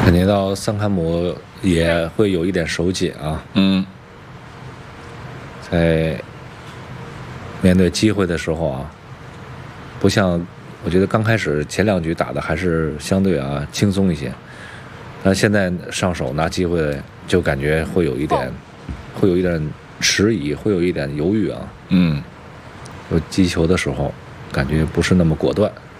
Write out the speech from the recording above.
感觉到桑坎姆也会有一点手紧啊。在面对机会的时候啊，不像我觉得刚开始前2局打的还是相对轻松一些，但现在上手拿机会就感觉会有一点迟疑，会有一点犹豫啊。有击球的时候感觉不是那么果断。